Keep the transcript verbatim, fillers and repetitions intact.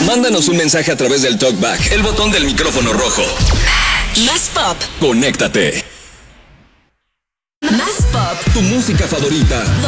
Mándanos un mensaje a través del TalkBack, el botón del micrófono rojo. Más pop. Conéctate. Más pop. Tu música favorita.